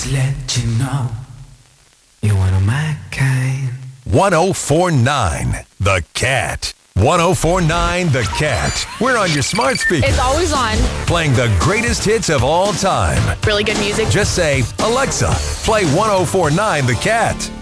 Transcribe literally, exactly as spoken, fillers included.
to let you know you're one of my kind. one oh four point nine The Cat. one oh four point nine The Cat. We're on your smart speaker. It's always on. Playing the greatest hits of all time. Really good music. Just say, Alexa, play one oh four point nine The Cat.